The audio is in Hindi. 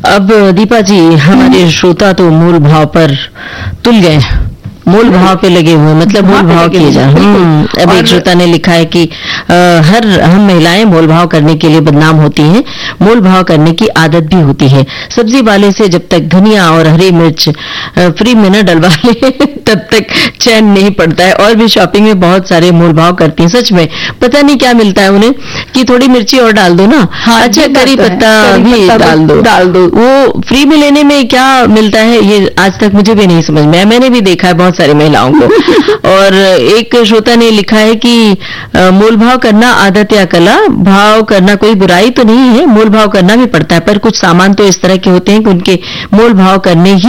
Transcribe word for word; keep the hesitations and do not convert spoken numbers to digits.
अब दीपा जी, हमारे श्रोता तो मूल भाव पर तुल गए, मूल भाव पे लगे हुए, मतलब मूल भाव किए जा रहे हैं। अब एक श्रोता ने लिखा है कि आ, हर हम महिलाएं मोल भाव करने के लिए बदनाम होती हैं। मोल भाव करने की आदत भी होती है। सब्जी वाले से जब तक धनिया और हरी मिर्च आ, फ्री में न डलवा ले तब तक चैन नहीं पड़ता है। और भी शॉपिंग में बहुत सारे मोल भाव करती हैं। सच में पता नहीं क्या मिलता है उन्हें कि थोड़ी मिर्ची और डाल दो ना, हाँ, अच्छा करी पत्ता भी डाल दो डाल दो वो फ्री में लेने में क्या मिलता है ये आज तक मुझे भी नहीं समझ में आया। मैंने भी देखा है बहुत सारी महिलाओं को। और एक श्रोता ने लिखा है कि मोल भाव करना आदत या कला, भाव करना कोई बुराई तो नहीं है, मोल भाव करना भी पड़ता है, पर कुछ सामान तो इस तरह के होते हैं कि उनके मोल भाव करने ही